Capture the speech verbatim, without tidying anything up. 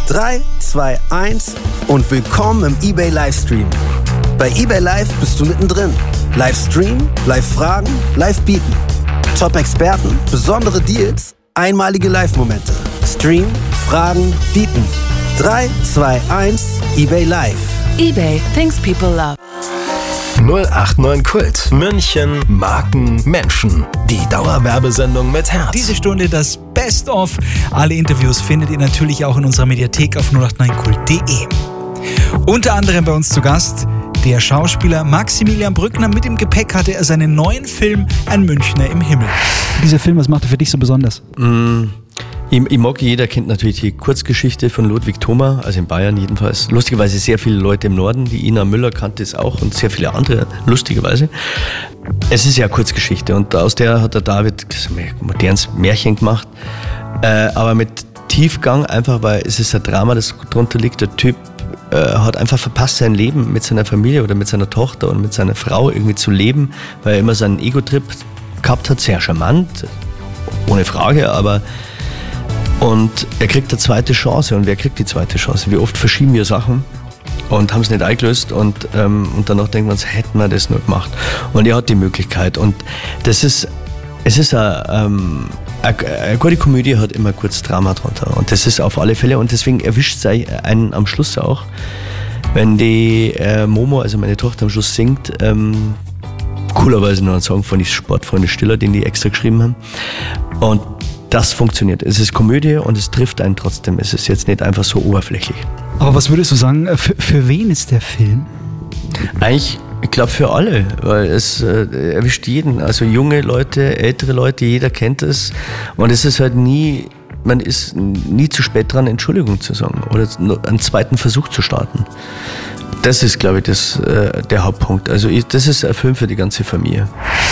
drei, zwei, eins und willkommen im eBay Livestream. Bei eBay Live bist du mittendrin. Live streamen, live fragen, live bieten. Top-Experten, besondere Deals, einmalige Live-Momente. Stream, fragen, bieten. drei, zwei, eins, eBay Live. eBay, things people love. null acht neun Kult. München, Marken, Menschen. Die Dauerwerbesendung mit Herz. Diese Stunde das Best-of. Alle Interviews findet ihr natürlich auch in unserer Mediathek auf null acht neun kult punkt de. Unter anderem bei uns zu Gast der Schauspieler Maximilian Brückner. Mit im Gepäck hatte er seinen neuen Film Ein Münchner im Himmel. Dieser Film, was macht er für dich so besonders? Mm. Ich, ich mag, jeder kennt natürlich die Kurzgeschichte von Ludwig Thoma, also in Bayern jedenfalls. Lustigerweise sehr viele Leute im Norden, die Ina Müller kannte es auch und sehr viele andere, lustigerweise. Es ist ja eine Kurzgeschichte und aus der hat der David ein modernes Märchen gemacht, äh, aber mit Tiefgang, einfach weil es ist ein Drama, das drunter liegt. Der Typ äh, hat einfach verpasst, sein Leben mit seiner Familie oder mit seiner Tochter und mit seiner Frau irgendwie zu leben, weil er immer seinen Ego-Trip gehabt hat, sehr charmant, ohne Frage, aber und er kriegt eine zweite Chance. Und wer kriegt die zweite Chance? Wie oft verschieben wir Sachen und haben es nicht eingelöst und, ähm, und danach denken wir uns, hätten wir das nur gemacht. Und er hat die Möglichkeit. Und das ist, es ist eine, ähm, eine, eine gute Komödie, hat immer kurz Drama drunter. Und das ist auf alle Fälle. Und deswegen erwischt es einen am Schluss auch, wenn die äh, Momo, also meine Tochter, am Schluss singt, ähm, coolerweise noch einen Song von die Sportfreunde Stiller, den die extra geschrieben haben. Und das funktioniert. Es ist Komödie und es trifft einen trotzdem. Es ist jetzt nicht einfach so oberflächlich. Aber was würdest du sagen, für, für wen ist der Film? Eigentlich, ich glaube für alle, weil es äh, erwischt jeden. Also junge Leute, ältere Leute, jeder kennt es. Und es ist halt nie, man ist nie zu spät dran, Entschuldigung zu sagen oder einen zweiten Versuch zu starten. Das ist, glaube ich, das, äh, der Hauptpunkt. Also ich, das ist ein Film für die ganze Familie.